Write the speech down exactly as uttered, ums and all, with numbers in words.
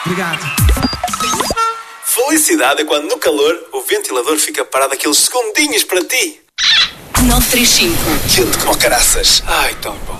Obrigado. Felicidade é quando no calor o ventilador fica parado aqueles segundinhos para ti. nove três cinco. Quente como caraças. Ai, tão bom.